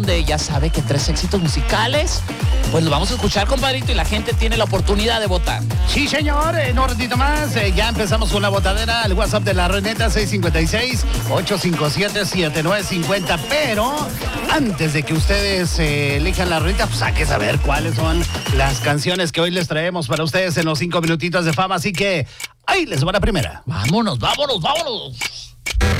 donde ya sabe que 3 éxitos musicales, pues los vamos a escuchar, compadrito, y la gente tiene la oportunidad de votar. Sí, señor, en un ratito más, ya empezamos con la votadera al WhatsApp de la Reneta 656-857-7950, pero antes de que ustedes elijan la Reneta, pues hay que saber cuáles son las canciones que hoy les traemos para ustedes en los 5 minutitos de fama, así que ahí les va la primera. Vámonos, vámonos, vámonos.